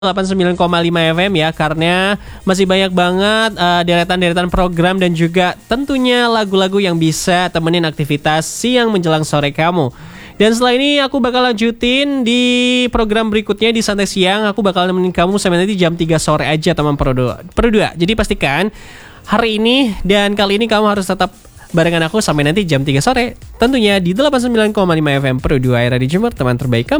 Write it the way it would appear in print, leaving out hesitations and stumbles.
89,5 FM ya, karena masih banyak banget deretan-deretan program dan juga tentunya lagu-lagu yang bisa temenin aktivitas siang menjelang sore kamu. Dan setelah ini aku bakal lanjutin di program berikutnya di Santai Siang. Aku bakal nemenin kamu sampai nanti jam 3 sore aja teman Pro2. Jadi pastikan hari ini dan kali ini kamu harus tetap barengan aku sampai nanti jam 3 sore. Tentunya di 89,5 FM Pro2 Radio Jember, teman terbaik kamu.